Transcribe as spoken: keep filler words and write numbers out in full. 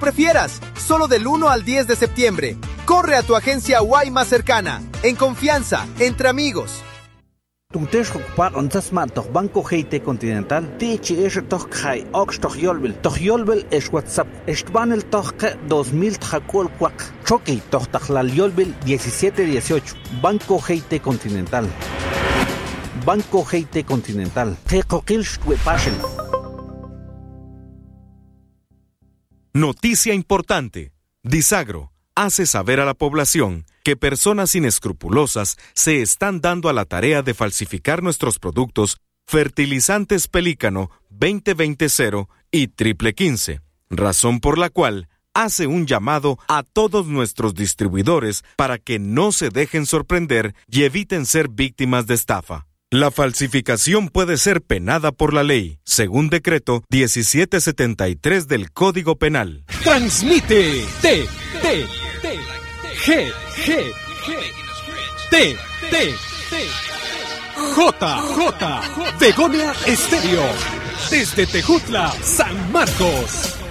prefieras, solo del uno al diez de septiembre. Corre a tu agencia Y más cercana, en confianza, entre amigos. Tuntesh ocupar onzas toch Banco G T Continental, tichi es toch kai ox toch yolbel, toch yolbel es WhatsApp, estbanel toch dos mil tjacol cuac, choque toch tajlal yolbel diecisiete dieciocho, Banco G T Continental. Banco G T Continental, Tecoquil Shtuepashen. Noticia importante. Disagro hace saber a la población que personas inescrupulosas se están dando a la tarea de falsificar nuestros productos fertilizantes Pelícano veinte veinte cero y triple quince, razón por la cual hace un llamado a todos nuestros distribuidores para que no se dejen sorprender y eviten ser víctimas de estafa. La falsificación puede ser penada por la ley, según decreto diecisiete setenta y tres del Código Penal. Transmite T, T, T, G, G, T, T, T, J, J, Begonia Estéreo, desde Tejutla, San Marcos.